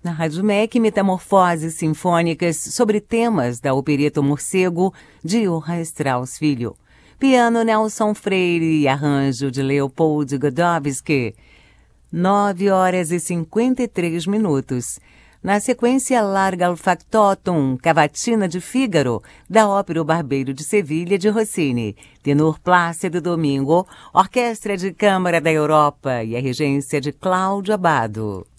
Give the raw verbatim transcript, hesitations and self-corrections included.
Na Rádio M E C, Metamorfoses Sinfônicas sobre temas da opereta Morcego, de Johann Strauss Filho. Piano Nelson Freire e arranjo de Leopold Godowsky. nove horas e cinquenta e três minutos. Na sequência, Larga al Factotum, Cavatina de Fígaro, da ópera O Barbeiro de Sevilha, de Rossini. Tenor Plácido Domingo, Orquestra de Câmara da Europa e a regência de Cláudio Abbado.